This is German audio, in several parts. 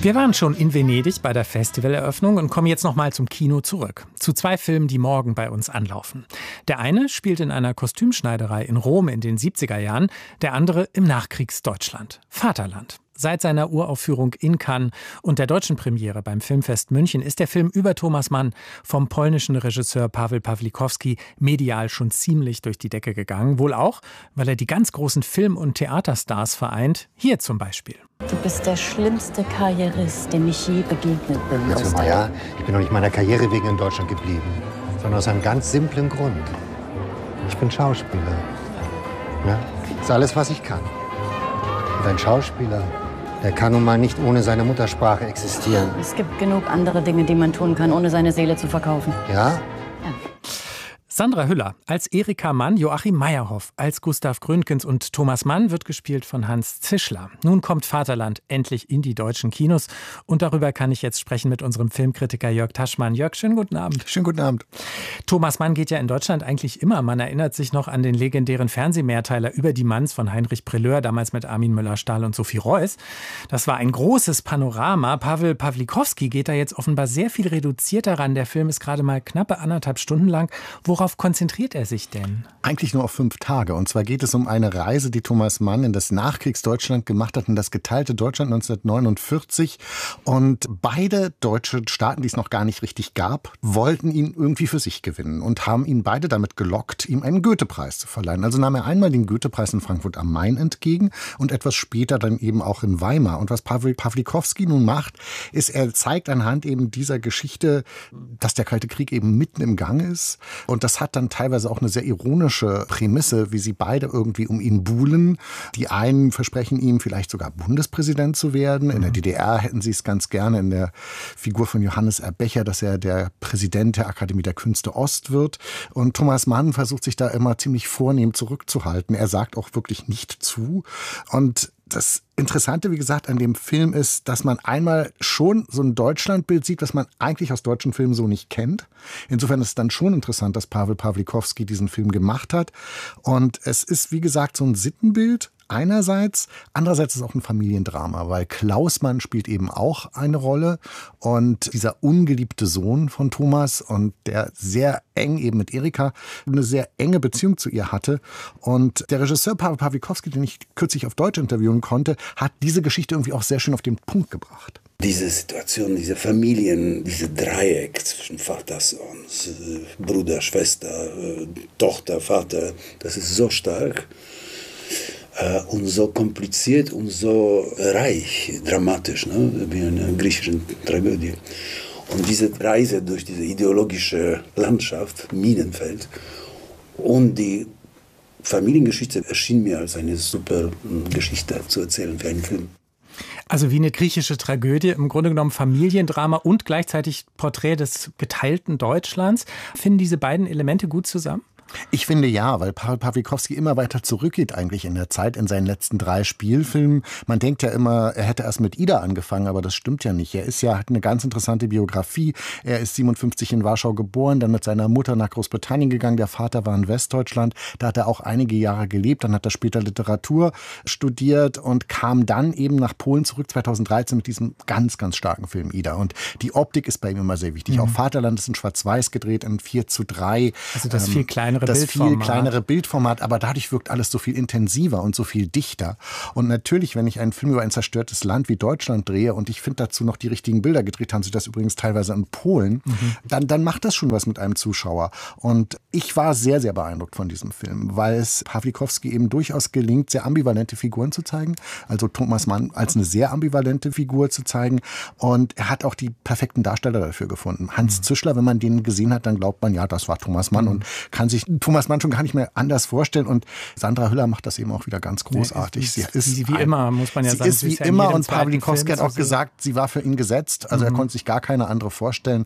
Wir waren schon in Venedig bei der Festivaleröffnung und kommen jetzt nochmal zum Kino zurück. Zu 2 Filmen, die morgen bei uns anlaufen. Der eine spielt in einer Kostümschneiderei in Rom in den 70er Jahren, der andere im Nachkriegsdeutschland. Vaterland. Seit seiner Uraufführung in Cannes und der deutschen Premiere beim Filmfest München ist der Film über Thomas Mann vom polnischen Regisseur Paweł Pawlikowski medial schon ziemlich durch die Decke gegangen. Wohl auch, weil er die ganz großen Film- und Theaterstars vereint. Hier zum Beispiel. Du bist der schlimmste Karrierist, dem ich je begegnet bin. Also, ja, ich bin doch nicht meiner Karriere wegen in Deutschland geblieben, sondern aus einem ganz simplen Grund. Ich bin Schauspieler. Ja, das ist alles, was ich kann. Und ein Schauspieler, der kann nun mal nicht ohne seine Muttersprache existieren. Es gibt genug andere Dinge, die man tun kann, ohne seine Seele zu verkaufen. Ja? Sandra Hüller als Erika Mann, Joachim Meyerhoff als Gustav Gründgens und Thomas Mann wird gespielt von Hans Zischler. Nun kommt Vaterland endlich in die deutschen Kinos und darüber kann ich jetzt sprechen mit unserem Filmkritiker Jörg Taschmann. Jörg, schönen guten Abend. Schönen guten Abend. Thomas Mann geht ja in Deutschland eigentlich immer. Man erinnert sich noch an den legendären Fernsehmehrteiler über die Manns von Heinrich Prelleur, damals mit Armin Müller-Stahl und Sophie Reuss. Das war ein großes Panorama. Paweł Pawlikowski geht da jetzt offenbar sehr viel reduzierter ran. Der Film ist gerade mal knappe 1,5 Stunden lang. Worauf konzentriert er sich denn? Eigentlich nur auf 5 Tage. Und zwar geht es um eine Reise, die Thomas Mann in das Nachkriegsdeutschland gemacht hat, in das geteilte Deutschland 1949. Und beide deutsche Staaten, die es noch gar nicht richtig gab, wollten ihn irgendwie für sich gewinnen und haben ihn beide damit gelockt, ihm einen Goethe-Preis zu verleihen. Also nahm er einmal den Goethe-Preis in Frankfurt am Main entgegen und etwas später dann eben auch in Weimar. Und was Paweł Pawlikowski nun macht, ist, er zeigt anhand eben dieser Geschichte, dass der Kalte Krieg eben mitten im Gang ist. Und das hat dann teilweise auch eine sehr ironische Prämisse, wie sie beide irgendwie um ihn buhlen. Die einen versprechen ihm vielleicht sogar Bundespräsident zu werden. In der DDR hätten sie es ganz gerne in der Figur von Johannes Erbecher, dass er der Präsident der Akademie der Künste Ost wird. Und Thomas Mann versucht sich da immer ziemlich vornehm zurückzuhalten. Er sagt auch wirklich nicht zu. Und das Interessante, wie gesagt, an dem Film ist, dass man einmal schon so ein Deutschlandbild sieht, was man eigentlich aus deutschen Filmen so nicht kennt. Insofern ist es dann schon interessant, dass Paweł Pawlikowski diesen Film gemacht hat. Und es ist, wie gesagt, so ein Sittenbild einerseits. Andererseits ist es auch ein Familiendrama, weil Klaus Mann spielt eben auch eine Rolle. Und dieser ungeliebte Sohn von Thomas und der sehr eng eben mit Erika eine sehr enge Beziehung zu ihr hatte. Und der Regisseur Paweł Pawlikowski, den ich kürzlich auf Deutsch interviewen konnte, hat diese Geschichte irgendwie auch sehr schön auf den Punkt gebracht. Diese Situation, diese Familien, diese Dreieck zwischen Vater, Sohn, Bruder, Schwester, Tochter, Vater, das ist so stark und so kompliziert und so reich, dramatisch, ne? Wie eine griechische Tragödie. Und diese Reise durch diese ideologische Landschaft, Minenfeld und die Familiengeschichte erschien mir als eine super Geschichte zu erzählen für einen Film. Also wie eine griechische Tragödie, im Grunde genommen Familiendrama und gleichzeitig Porträt des geteilten Deutschlands. Finden diese beiden Elemente gut zusammen? Ich finde ja, weil Paweł Pawlikowski immer weiter zurückgeht eigentlich in der Zeit, in seinen letzten 3 Spielfilmen. Man denkt ja immer, er hätte erst mit Ida angefangen, aber das stimmt ja nicht. Er hat eine ganz interessante Biografie. Er ist 57 in Warschau geboren, dann mit seiner Mutter nach Großbritannien gegangen. Der Vater war in Westdeutschland. Da hat er auch einige Jahre gelebt. Dann hat er später Literatur studiert und kam dann eben nach Polen zurück 2013 mit diesem ganz, ganz starken Film Ida. Und die Optik ist bei ihm immer sehr wichtig. Auch Vaterland ist in Schwarz-Weiß gedreht, in 4:3. Also das viel kleinere viel kleinere Bildformat, aber dadurch wirkt alles so viel intensiver und so viel dichter. Und natürlich, wenn ich einen Film über ein zerstörtes Land wie Deutschland drehe und ich finde dazu noch die richtigen Bilder, gedreht haben sie das übrigens teilweise in Polen, dann macht das schon was mit einem Zuschauer. Und ich war sehr, sehr beeindruckt von diesem Film, weil es Pawlikowski eben durchaus gelingt, sehr ambivalente Figuren zu zeigen, also Thomas Mann als eine sehr ambivalente Figur zu zeigen. Und er hat auch die perfekten Darsteller dafür gefunden. Hans Zischler, wenn man den gesehen hat, dann glaubt man, ja, das war Thomas Mann und kann sich Thomas Mann schon gar nicht mehr anders vorstellen. Und Sandra Hüller macht das eben auch wieder ganz großartig. Sie ist wie immer, muss man ja sagen. Sie ist wie immer und Pawlikowski hat auch gesagt, sie war für ihn gesetzt. Also er konnte sich gar keine andere vorstellen.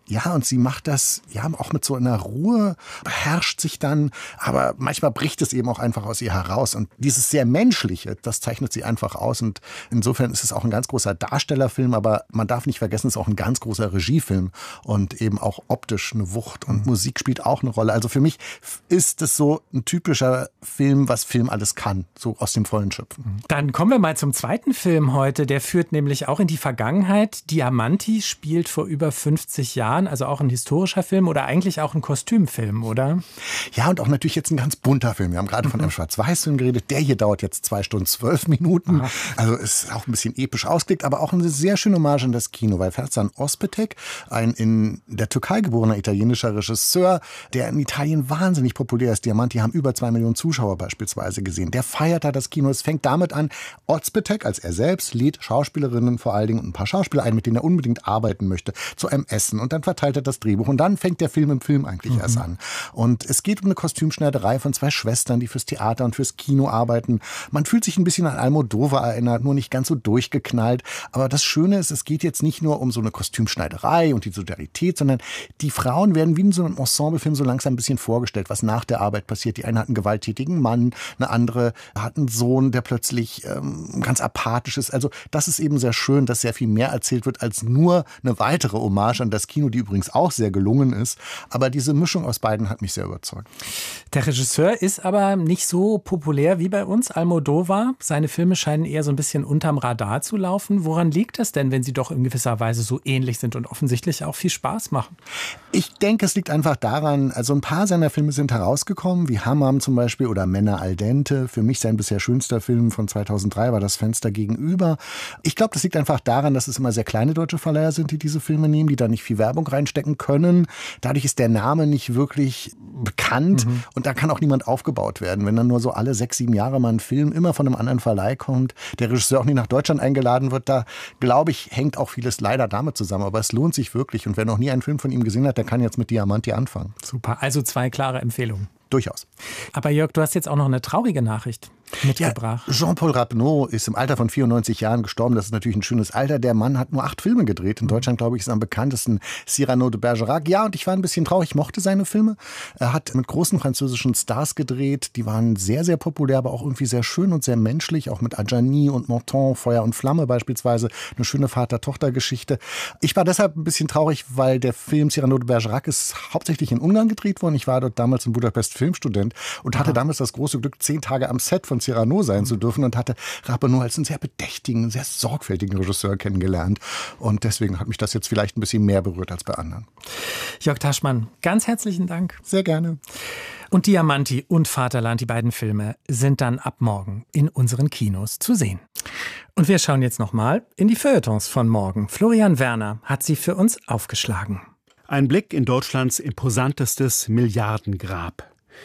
Ja, und sie macht das ja auch mit so einer Ruhe, beherrscht sich dann, aber manchmal bricht es eben auch einfach aus ihr heraus. Und dieses sehr Menschliche, das zeichnet sie einfach aus. Und insofern ist es auch ein ganz großer Darstellerfilm, aber man darf nicht vergessen, es ist auch ein ganz großer Regiefilm und eben auch optisch eine Wucht. Und Musik spielt auch eine Rolle. Also für mich ist es so ein typischer Film, was Film alles kann, so aus dem Vollen schöpfen. Dann kommen wir mal zum zweiten Film heute. Der führt nämlich auch in die Vergangenheit. Diamanti spielt vor über 50 Jahren, also auch ein historischer Film oder eigentlich auch ein Kostümfilm, oder? Ja, und auch natürlich jetzt ein ganz bunter Film. Wir haben gerade von einem Schwarz-Weiß-Film geredet. Der hier dauert jetzt 2 Stunden 12 Minuten. Aha. Also ist auch ein bisschen episch ausgelegt, aber auch eine sehr schöne Hommage an das Kino, weil Ferzan Özpetek, ein in der Türkei geborener italienischer Regisseur, der in Italien wahnsinnig populär ist. Diamanti haben über 2 Millionen Zuschauer beispielsweise gesehen. Der feiert da das Kino. Es fängt damit an, Özpetek als er selbst lädt Schauspielerinnen vor allen Dingen und ein paar Schauspieler ein, mit denen er unbedingt arbeiten möchte, zu einem Essen. Und dann verteilt er das Drehbuch. Und dann fängt der Film im Film eigentlich erst an. Und es geht um eine Kostümschneiderei von 2 Schwestern, die fürs Theater und fürs Kino arbeiten. Man fühlt sich ein bisschen an Almodovar erinnert, nur nicht ganz so durchgeknallt. Aber das Schöne ist, es geht jetzt nicht nur um so eine Kostümschneiderei und die Solidarität, sondern die Frauen werden wie in so einem Ensemblefilm so langsam ein bisschen vorgestellt, was nach der Arbeit passiert. Die eine hat einen gewalttätigen Mann, eine andere hat einen Sohn, der plötzlich ganz apathisch ist. Also das ist eben sehr schön, dass sehr viel mehr erzählt wird als nur eine weitere Hommage an das Kino, die übrigens auch sehr gelungen ist. Aber diese Mischung aus beiden hat mich sehr überzeugt. Der Regisseur ist aber nicht so populär wie bei uns, Almodovar. Seine Filme scheinen eher so ein bisschen unterm Radar zu laufen. Woran liegt das denn, wenn sie doch in gewisser Weise so ähnlich sind und offensichtlich auch viel Spaß machen? Ich denke, es liegt einfach daran, also ein paar seiner Filme sind herausgekommen, wie Hammam zum Beispiel oder Männer al dente. Für mich sein bisher schönster Film von 2003 war Das Fenster gegenüber. Ich glaube, das liegt einfach daran, dass es immer sehr kleine deutsche Verleiher sind, die diese Filme nehmen, die da nicht viel Werbung reinstecken können. Dadurch ist der Name nicht wirklich bekannt und da kann auch niemand aufgebaut werden. Wenn dann nur so alle 6, 7 Jahre mal ein Film immer von einem anderen Verleih kommt, der Regisseur auch nicht nach Deutschland eingeladen wird, da glaube ich, hängt auch vieles leider damit zusammen. Aber es lohnt sich wirklich und wer noch nie einen Film von ihm gesehen hat, der kann jetzt mit Diamanti anfangen. Super, also 2 klare Empfehlungen. Durchaus. Aber Jörg, du hast jetzt auch noch eine traurige Nachricht mitgebracht. Ja, Jean-Paul Rapneau ist im Alter von 94 Jahren gestorben. Das ist natürlich ein schönes Alter. Der Mann hat nur 8 Filme gedreht. In Deutschland, glaube ich, ist am bekanntesten Cyrano de Bergerac. Ja, und ich war ein bisschen traurig. Ich mochte seine Filme. Er hat mit großen französischen Stars gedreht. Die waren sehr, sehr populär, aber auch irgendwie sehr schön und sehr menschlich. Auch mit Adjani und Montand, Feuer und Flamme beispielsweise. Eine schöne Vater-Tochter-Geschichte. Ich war deshalb ein bisschen traurig, weil der Film Cyrano de Bergerac ist hauptsächlich in Ungarn gedreht worden. Ich war dort damals in Budapest Filmstudent und hatte damals das große Glück, 10 Tage am Set von Cyrano sein zu dürfen und hatte Rapneau als einen sehr bedächtigen, sehr sorgfältigen Regisseur kennengelernt. Und deswegen hat mich das jetzt vielleicht ein bisschen mehr berührt als bei anderen. Jörg Taschmann, ganz herzlichen Dank. Sehr gerne. Und Diamanti und Vaterland, die beiden Filme, sind dann ab morgen in unseren Kinos zu sehen. Und wir schauen jetzt nochmal in die Feuilletons von morgen. Florian Werner hat sie für uns aufgeschlagen. Ein Blick in Deutschlands imposantestes Milliardengrab.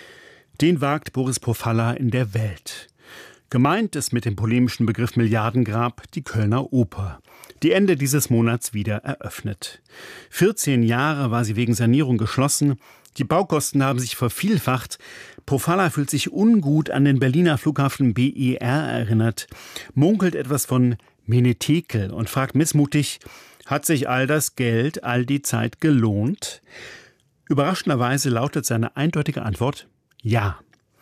Den wagt Boris Pofalla in der Welt. Gemeint ist mit dem polemischen Begriff Milliardengrab die Kölner Oper, die Ende dieses Monats wieder eröffnet. 14 Jahre war sie wegen Sanierung geschlossen. Die Baukosten haben sich vervielfacht. Pofalla fühlt sich ungut an den Berliner Flughafen BER erinnert, munkelt etwas von Menetekel und fragt missmutig, hat sich all das Geld, all die Zeit gelohnt? Überraschenderweise lautet seine eindeutige Antwort: Ja.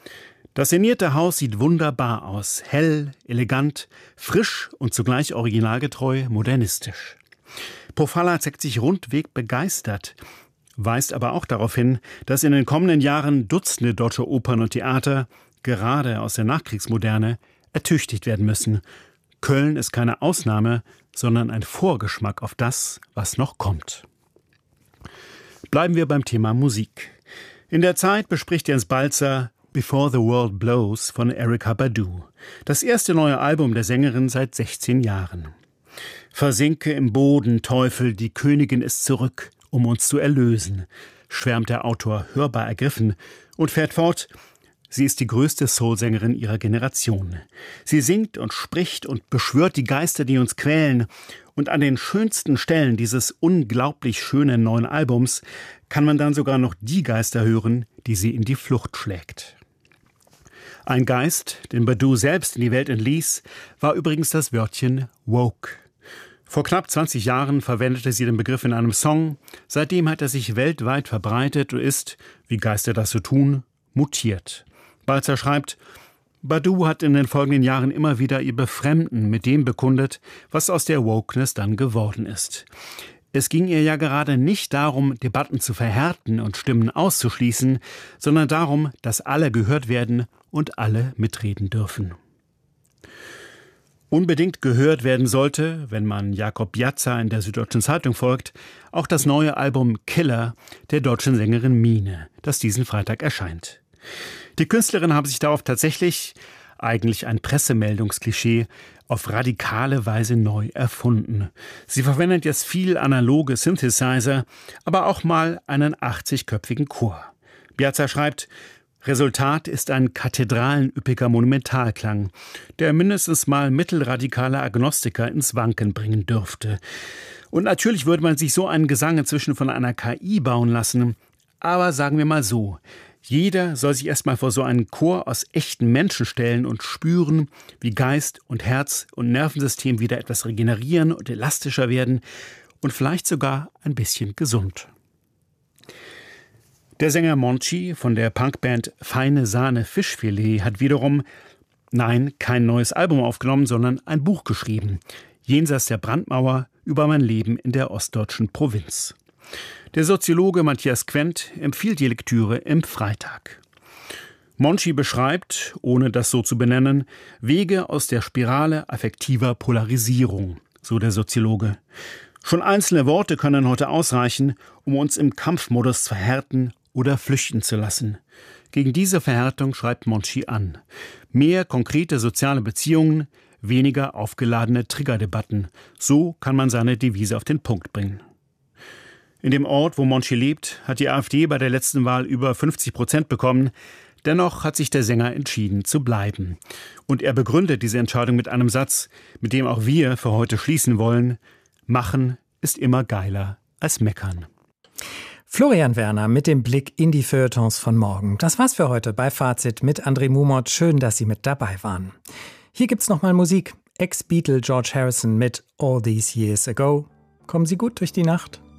Das sanierte Haus sieht wunderbar aus. Hell, elegant, frisch und zugleich originalgetreu modernistisch. Pofalla zeigt sich rundweg begeistert, weist aber auch darauf hin, dass in den kommenden Jahren Dutzende deutsche Opern und Theater, gerade aus der Nachkriegsmoderne, ertüchtigt werden müssen. Köln ist keine Ausnahme, sondern ein Vorgeschmack auf das, was noch kommt. Bleiben wir beim Thema Musik. In der Zeit bespricht Jens Balzer Before the World Blows von Erykah Badu, das erste neue Album der Sängerin seit 16 Jahren. Versinke im Boden, Teufel, die Königin ist zurück, um uns zu erlösen, schwärmt der Autor hörbar ergriffen und fährt fort: Sie ist die größte Soul-Sängerin ihrer Generation. Sie singt und spricht und beschwört die Geister, die uns quälen. Und an den schönsten Stellen dieses unglaublich schönen neuen Albums kann man dann sogar noch die Geister hören, die sie in die Flucht schlägt. Ein Geist, den Badu selbst in die Welt entließ, war übrigens das Wörtchen woke. Vor knapp 20 Jahren verwendete sie den Begriff in einem Song. Seitdem hat er sich weltweit verbreitet und ist, wie Geister das so tun, mutiert. Balzer schreibt, Badu hat in den folgenden Jahren immer wieder ihr Befremden mit dem bekundet, was aus der Wokeness dann geworden ist. Es ging ihr ja gerade nicht darum, Debatten zu verhärten und Stimmen auszuschließen, sondern darum, dass alle gehört werden und alle mitreden dürfen. Unbedingt gehört werden sollte, wenn man Jakob Piazza in der Süddeutschen Zeitung folgt, auch das neue Album Killer der deutschen Sängerin Mine, das diesen Freitag erscheint. Die Künstlerin habe sich darauf tatsächlich, eigentlich ein Pressemeldungsklischee, auf radikale Weise neu erfunden. Sie verwendet jetzt viel analoge Synthesizer, aber auch mal einen 80-köpfigen Chor. Piazza schreibt, Resultat ist ein kathedralenüppiger Monumentalklang, der mindestens mal mittelradikale Agnostiker ins Wanken bringen dürfte. Und natürlich würde man sich so einen Gesang inzwischen von einer KI bauen lassen, aber sagen wir mal so, jeder soll sich erstmal vor so einen Chor aus echten Menschen stellen und spüren, wie Geist und Herz und Nervensystem wieder etwas regenerieren und elastischer werden und vielleicht sogar ein bisschen gesund. Der Sänger Monchi von der Punkband Feine Sahne Fischfilet hat wiederum, nein, kein neues Album aufgenommen, sondern ein Buch geschrieben. Jenseits der Brandmauer über mein Leben in der ostdeutschen Provinz. Der Soziologe Matthias Quent empfiehlt die Lektüre im Freitag. Monchi beschreibt, ohne das so zu benennen, Wege aus der Spirale affektiver Polarisierung, so der Soziologe. Schon einzelne Worte können heute ausreichen, um uns im Kampfmodus zu verhärten oder flüchten zu lassen. Gegen diese Verhärtung schreibt Monchi an. Mehr konkrete soziale Beziehungen, weniger aufgeladene Triggerdebatten. So kann man seine Devise auf den Punkt bringen. In dem Ort, wo Monchi lebt, hat die AfD bei der letzten Wahl über 50% bekommen. Dennoch hat sich der Sänger entschieden zu bleiben. Und er begründet diese Entscheidung mit einem Satz, mit dem auch wir für heute schließen wollen. Machen ist immer geiler als meckern. Florian Werner mit dem Blick in die Feuilletons von morgen. Das war's für heute bei Fazit mit André Mumot. Schön, dass Sie mit dabei waren. Hier gibt's nochmal Musik. Ex-Beatle George Harrison mit All These Years Ago. Kommen Sie gut durch die Nacht.